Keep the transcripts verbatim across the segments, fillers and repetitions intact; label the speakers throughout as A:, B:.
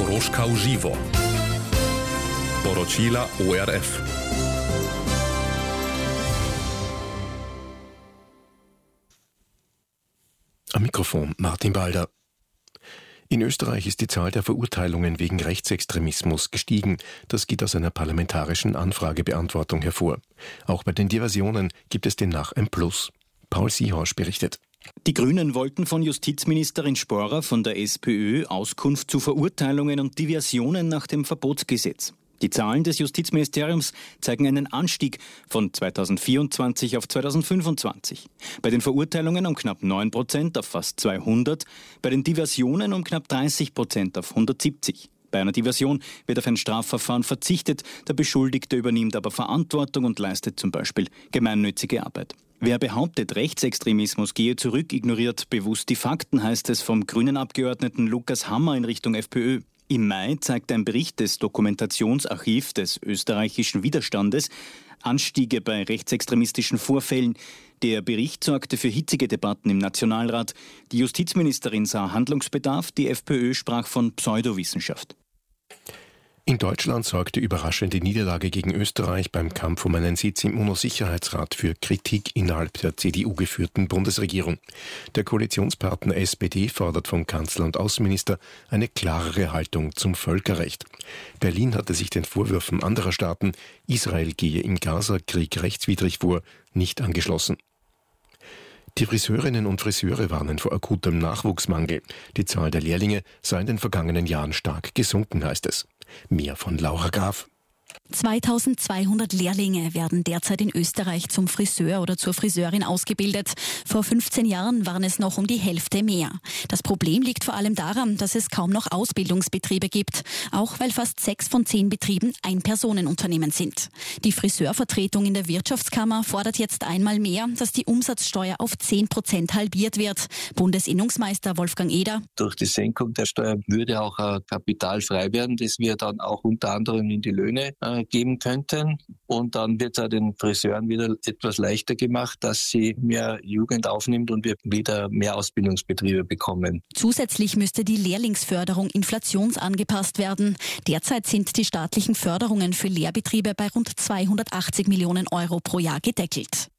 A: Dorożka Uživo. Poročila O R F.
B: Am Mikrofon Martin Balder. In Österreich ist die Zahl der Verurteilungen wegen Rechtsextremismus gestiegen. Das geht aus einer parlamentarischen Anfragebeantwortung hervor. Auch bei den Diversionen gibt es demnach ein Plus. Paul Sihorsch berichtet.
C: Die Grünen wollten von Justizministerin Sporer von der SPÖ Auskunft zu Verurteilungen und Diversionen nach dem Verbotsgesetz. Die Zahlen des Justizministeriums zeigen einen Anstieg von zweitausendvierundzwanzig auf zweitausendfünfundzwanzig. Bei den Verurteilungen um knapp neun Prozent auf fast zweihundert, bei den Diversionen um knapp dreißig Prozent auf hundertsiebzig. Bei einer Diversion wird auf ein Strafverfahren verzichtet, der Beschuldigte übernimmt aber Verantwortung und leistet zum Beispiel gemeinnützige Arbeit. Wer behauptet, Rechtsextremismus gehe zurück, ignoriert bewusst die Fakten, heißt es vom grünen Abgeordneten Lukas Hammer in Richtung FPÖ. Im Mai zeigt ein Bericht des Dokumentationsarchivs des österreichischen Widerstandes Anstiege bei rechtsextremistischen Vorfällen. Der Bericht sorgte für hitzige Debatten im Nationalrat. Die Justizministerin sah Handlungsbedarf, die FPÖ sprach von Pseudowissenschaft.
B: In Deutschland sorgte überraschende Niederlage gegen Österreich beim Kampf um einen Sitz im UNO-Sicherheitsrat für Kritik innerhalb der C D U-geführten Bundesregierung. Der Koalitionspartner S P D fordert vom Kanzler und Außenminister eine klarere Haltung zum Völkerrecht. Berlin hatte sich den Vorwürfen anderer Staaten, Israel gehe im Gaza-Krieg rechtswidrig vor, nicht angeschlossen. Die Friseurinnen und Friseure warnen vor akutem Nachwuchsmangel. Die Zahl der Lehrlinge sei in den vergangenen Jahren stark gesunken, heißt es. Mehr von Laura Graf.
D: zweitausendzweihundert Lehrlinge werden derzeit in Österreich zum Friseur oder zur Friseurin ausgebildet. Vor fünfzehn Jahren waren es noch um die Hälfte mehr. Das Problem liegt vor allem daran, dass es kaum noch Ausbildungsbetriebe gibt, auch weil fast sechs von zehn Betrieben Ein-Personen-Unternehmen sind. Die Friseurvertretung in der Wirtschaftskammer fordert jetzt einmal mehr, dass die Umsatzsteuer auf zehn Prozent halbiert wird. Bundesinnungsmeister Wolfgang Eder.
E: Durch die Senkung der Steuer würde auch Kapital frei werden, das wir dann auch unter anderem in die Löhne geben könnten. Und dann wird es auch den Friseuren wieder etwas leichter gemacht, dass sie mehr Jugend aufnimmt und wir wieder mehr Ausbildungsbetriebe bekommen.
D: Zusätzlich müsste die Lehrlingsförderung inflationsangepasst werden. Derzeit sind die staatlichen Förderungen für Lehrbetriebe bei rund zweihundertachtzig Millionen Euro pro Jahr gedeckelt.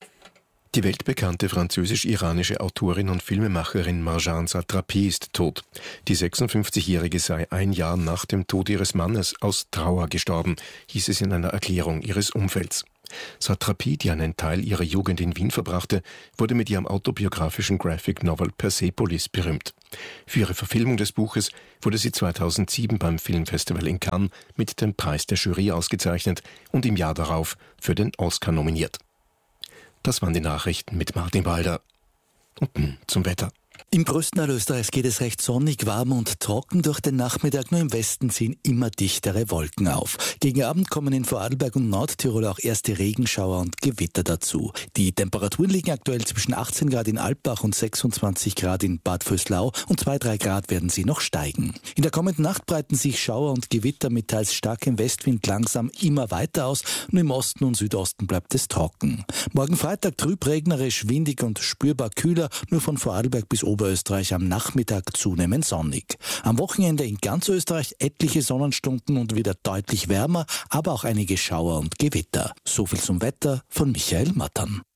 B: Die weltbekannte französisch-iranische Autorin und Filmemacherin Marjane Satrapi ist tot. Die sechsundfünfzigjährige sei ein Jahr nach dem Tod ihres Mannes aus Trauer gestorben, hieß es in einer Erklärung ihres Umfelds. Satrapi, die einen Teil ihrer Jugend in Wien verbrachte, wurde mit ihrem autobiografischen Graphic Novel Persepolis berühmt. Für ihre Verfilmung des Buches wurde sie zweitausendsieben beim Filmfestival in Cannes mit dem Preis der Jury ausgezeichnet und im Jahr darauf für den Oscar nominiert. Das waren die Nachrichten mit Martin Balder. Und nun zum Wetter.
F: Im größten Teil Österreichs geht es recht sonnig, warm und trocken durch den Nachmittag. Nur im Westen ziehen immer dichtere Wolken auf. Gegen Abend kommen in Vorarlberg und Nordtirol auch erste Regenschauer und Gewitter dazu. Die Temperaturen liegen aktuell zwischen achtzehn Grad in Alpbach und sechsundzwanzig Grad in Bad Vöslau und zwei bis drei Grad werden sie noch steigen. In der kommenden Nacht breiten sich Schauer und Gewitter mit teils starkem Westwind langsam immer weiter aus. Nur im Osten und Südosten bleibt es trocken. Morgen Freitag trüb, regnerisch, windig und spürbar kühler, nur von Vorarlberg bis Oberösterreich am Nachmittag zunehmend sonnig. Am Wochenende in ganz Österreich etliche Sonnenstunden und wieder deutlich wärmer, aber auch einige Schauer und Gewitter. So viel zum Wetter von Michael Mattern.